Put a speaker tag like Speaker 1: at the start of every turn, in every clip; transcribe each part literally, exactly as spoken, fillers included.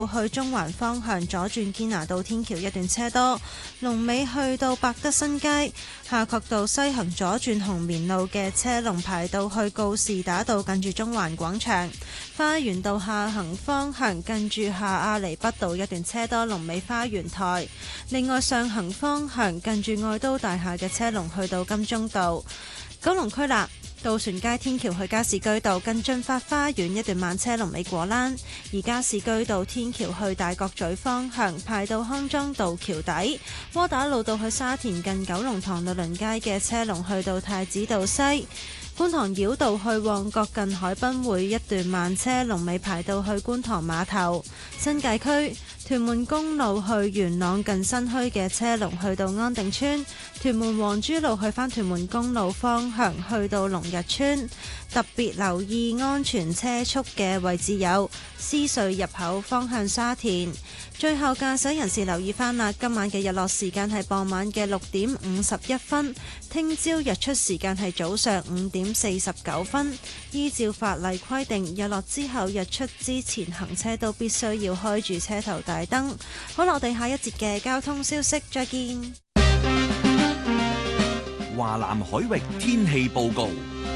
Speaker 1: 去中環方向左轉堅拿道天橋一段車多，龍尾去到百德新街。夏慤道西行左轉紅棉路嘅車龍排到去告士打道近住中環廣場。花園道下行方向近住下亞厘畢道一段車多，龍尾花園台。另外上行方向近住愛都大廈嘅車龍去到金鐘道。九龍區啦，渡船街天橋去加士居道近駿發花園一段慢車龍尾果欄，而加士居道天橋去大角咀方向排到康莊道橋底。窩打老道去沙田近九龍塘律倫街嘅車龍去到太子道西。觀塘繞道去旺角近海濱會一段慢車龍尾排到去觀塘碼頭。新界區屯門公路去元朗近新墟嘅車龍去到安定村。屯門黃珠路去返屯門公路方向去到龍日村。特別留意安全車速嘅位置有獅隧入口方向沙田。最後駕駛人士留意翻啦，今晚嘅日落時間係傍晚嘅六點五十一分，聽朝日出時間係早上五點四十九分。依照法例規定，日落之後日出之前行車都必須要開住車頭大燈。好啦，我哋下一節嘅交通消息再見。
Speaker 2: 華南海域天氣報告。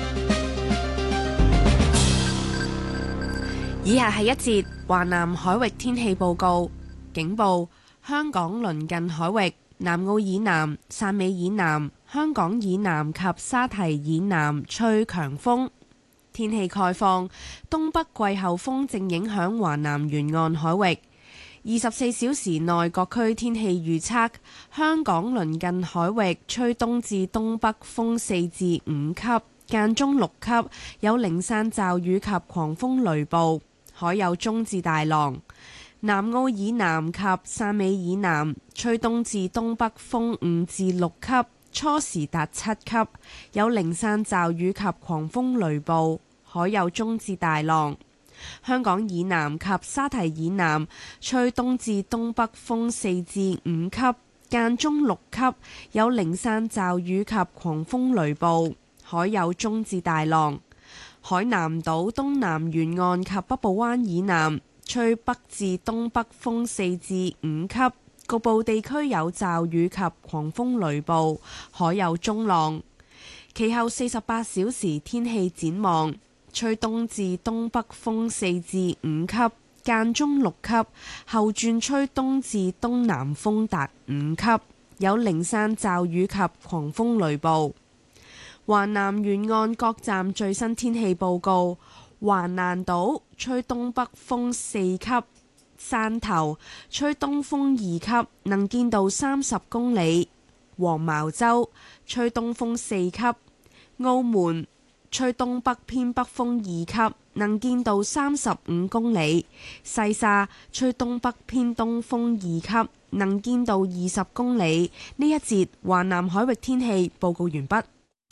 Speaker 3: 以下係一節華南海域天氣報告。警報：香港鄰近海域、南澳以南、汕尾以南、香港以南及沙堤以南吹強風。天氣概況：東北季候風正影響華南沿岸海域。二十四小時內各區天氣預測：香港鄰近海域吹東至東北風四至五級，間中六級，有零散驟雨及狂風雷暴，海有中至大浪。南澳以南及汕尾以南吹東至東北風五至六級，初時達七級，有零散驟雨及狂風雷暴，海有中至大浪。香港以南及沙堤以南吹東至東北風四至五級，間中六級，有零散驟雨及狂風雷暴，海有中至大浪。海南島東南沿岸及北部灣以南吹北至東北風四至五級，局部地區有驟雨及狂風雷暴，海有中浪。其後四十八小時天氣展望：吹東至東北風四至五級，間中六級，後轉吹東至東南風達五級，有零散驟雨及狂風雷暴。華南沿岸各站最新天氣報告：橫瀾島吹東北風四級，汕頭吹東風二級，能見度三十公里；黃茅洲吹東風四級，澳門吹東北偏北風二級，能見度三十五公里；西沙吹東北偏東風二級，能見度二十公里。呢一節華南海域天氣報告完畢。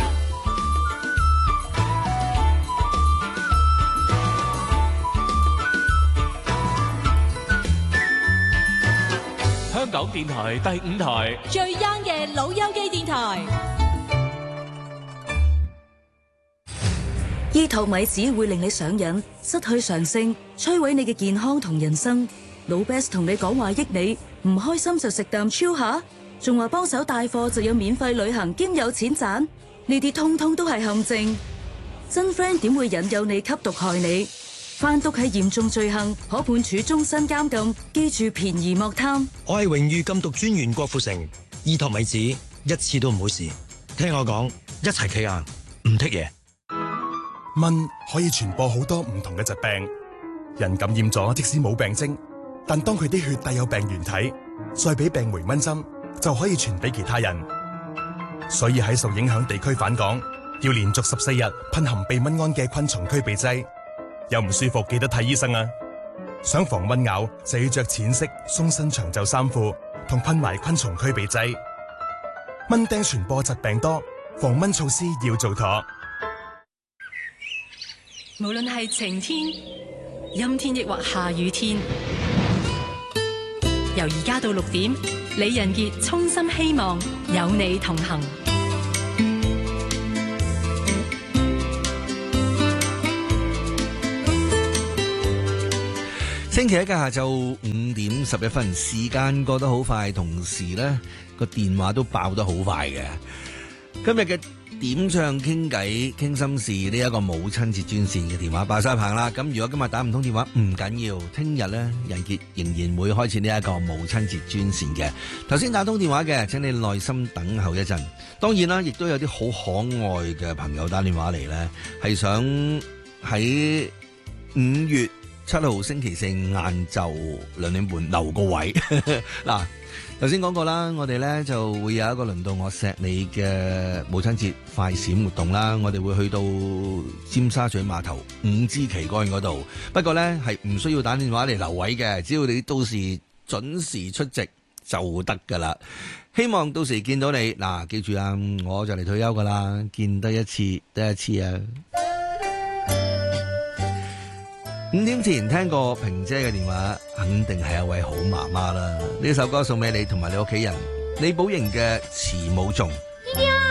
Speaker 4: 香港電台第五台
Speaker 5: 最 young 嘅老友記電台。
Speaker 6: 醫托米只會令你上癮，失去常性，摧毀你嘅健康同人生。老 Best 同你講話益你，唔開心就食啖超下，仲話幫手帶貨就有免費旅行兼有錢賺，呢啲通通都係陷阱。真 friend 點會引誘你吸毒害你？販毒係嚴重罪行，可判處終身監禁。記住便宜莫貪。
Speaker 7: 我係榮譽禁毒專員郭富城，醫托米子一次都唔好試。聽我講，一齊企硬，唔剔嘢。
Speaker 8: 蚊可以傳播好多唔同嘅疾病，人感染咗即使冇病徵，但當佢啲血帶有病原體，再俾病媒蚊針，就可以傳俾其他人。所以喺受影響地區返港，要連續十四日噴含避蚊胺嘅昆蟲驅避劑。有唔舒服記得睇醫生啊！想防蚊咬就要着淺色鬆身長袖衫褲，同噴埋昆蟲驅避劑。蚊叮傳播疾病多，防蚊措施要做妥。
Speaker 5: 無論係晴天、陰天抑或下雨天，由而家到六點，李仁傑衷心希望有你同行。
Speaker 9: 星期一嘅下晝五點十一分，時間過得好快，同時呢個電話都爆得好快嘅。今日嘅點唱傾偈傾心事呢一個母親節專線嘅電話爆晒棚啦。咁如果今日打唔通電話唔緊要，聽日呢人傑仍然會開始呢一個母親節專線嘅。頭先打通電話嘅，請你耐心等候一陣。當然啦，亦都有啲好可愛嘅朋友打電話嚟呢，係想喺五月七號星期四晏晝兩點半留個位。嗱，頭先講過啦，我哋咧就會有一個輪到我錫你嘅母親節快閃活動啦。我哋會去到尖沙咀碼頭五支旗杆嗰度，不過咧係唔需要打電話嚟留位嘅，只要你到時準時出席就得噶啦。希望到時見到你。嗱，記住啊，我就嚟退休噶啦，見得一次得一次啊。五點前聽過萍姐嘅電話，肯定係一位好媽媽啦。呢首歌送俾你同埋你屋企人，李寶瑩嘅慈母頌。